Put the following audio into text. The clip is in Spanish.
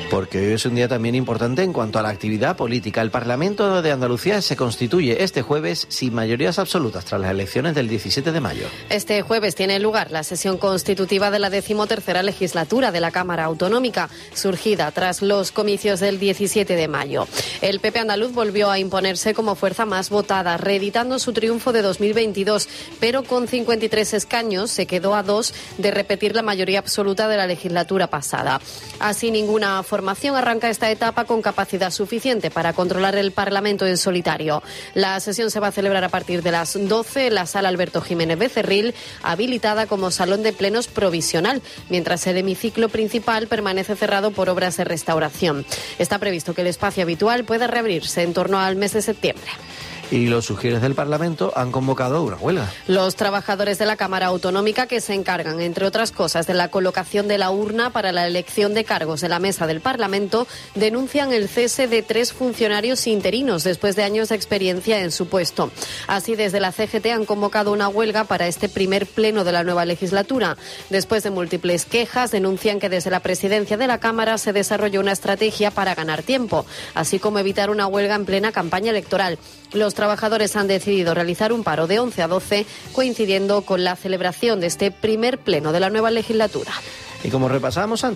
Porque hoy es un día también importante en cuanto a la actividad política. El Parlamento de Andalucía se constituye este jueves sin mayorías absolutas tras las elecciones del 17 de mayo. Este jueves tiene lugar la sesión constitutiva de la 13ª legislatura de la Cámara Autonómica, surgida tras los comicios del 17 de mayo. El PP andaluz volvió a imponerse como fuerza más votada, reeditando su triunfo de 2022, pero con 53 escaños se quedó a 2 de repetir la mayoría absoluta de la legislatura pasada. Así, ninguna formación arranca esta etapa con capacidad suficiente para controlar el Parlamento en solitario. La sesión se va a celebrar a partir de las 12 en la sala Alberto Jiménez Becerril, habilitada como salón de plenos provisional, mientras el hemiciclo principal permanece cerrado por obras de restauración. Está previsto que el espacio habitual pueda reabrirse en torno al mes de septiembre. Y los sugieres del Parlamento han convocado una huelga. Los trabajadores de la Cámara Autonómica, que se encargan, entre otras cosas, de la colocación de la urna para la elección de cargos de la mesa del Parlamento, denuncian el cese de 3 funcionarios interinos después de años de experiencia en su puesto. Así, desde la CGT han convocado una huelga para este primer pleno de la nueva legislatura. Después de múltiples quejas, denuncian que desde la presidencia de la Cámara se desarrolló una estrategia para ganar tiempo, así como evitar una huelga en plena campaña electoral. Los trabajadores han decidido realizar un paro de 11 a 12, coincidiendo con la celebración de este primer pleno de la nueva legislatura. Y como repasábamos antes,